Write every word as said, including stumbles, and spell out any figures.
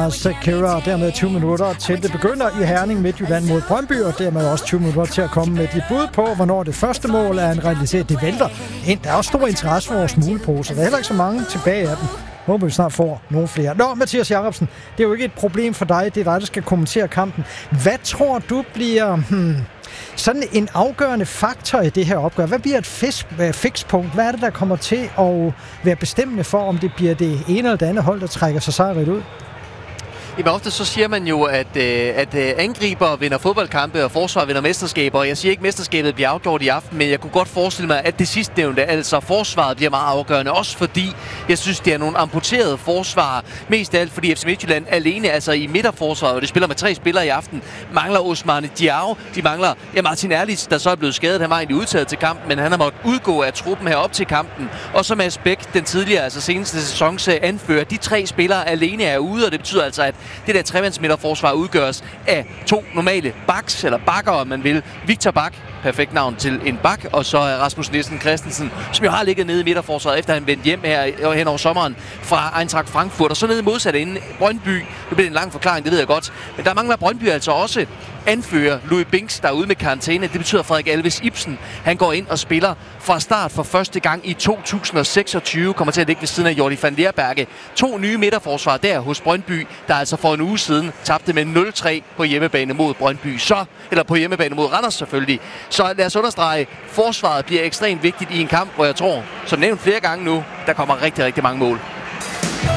Lars Kære, og dermed tyve minutter til det begynder i Herning Midtjylland mod Brøndby, og dermed også tyve minutter til at komme med de bud på, hvornår det første mål er en realitet. Det vælter ind. Der er også stor interesse for vores smugleposer. Der er heller ikke så mange tilbage af dem. Håber vi snart får nogle flere. Nå, Mathias Jacobsen, det er jo ikke et problem for dig. Det er dig, der skal kommentere kampen. Hvad tror du bliver hmm, sådan en afgørende faktor i det her opgør? Hvad bliver et fisk, uh, fikspunkt? Hvad er det, der kommer til at være bestemmende for, om det bliver det ene eller det andet hold, der trækker sig sejrigt ud? Jamen ofte så siger man jo, at, øh, at øh, angriber vinder fodboldkampe, og forsvar vinder mesterskaber. Jeg siger ikke, at mesterskabet bliver afgjort i aften, men jeg kunne godt forestille mig, at det sidstnævnte, altså forsvaret, bliver meget afgørende. Også fordi jeg synes, det er nogle amputerede forsvar. Mest af alt fordi F C Midtjylland alene, altså i midterforsvaret, og de spiller med tre spillere i aften, mangler Ousmane Diao. De mangler ja, Martin Erlitz, der så er blevet skadet. Han var egentlig udtaget til kampen, men han har måttet udgå af truppen her op til kampen. Og så Mads Bæk, den tidligere, altså seneste sæsons anfører. De tre spillere alene er ude, og det betyder altså, at det der tremandsmidterforsvar udgøres af to normale backs, eller bakker, om man vil. Victor Bak, perfekt navn til en bak, og så Rasmus Nielsen Christensen, som jo har ligget nede i midterforsvaret, efter han vendte hjem her hen over sommeren fra Eintracht Frankfurt, og så nede modsat inden Brøndby. Det bliver en lang forklaring, det ved jeg godt. Men der mangler Brøndby altså også anfører Louis Binks, der er ude med karantæne. Det betyder, at Frederik Alves Ibsen, han går ind og spiller fra start for første gang i to tusind seksogtyve. Kommer til at ligge ved siden af Jordi van Leerberge. To nye midterforsvar der hos Brøndby, der altså for en uge siden tabte med nul tre på hjemmebane mod Brøndby. Så, eller på hjemmebane mod Randers selvfølgelig. Så lad os understrege, forsvaret bliver ekstremt vigtigt i en kamp, hvor jeg tror, som nævnt flere gange nu, der kommer rigtig, rigtig mange mål.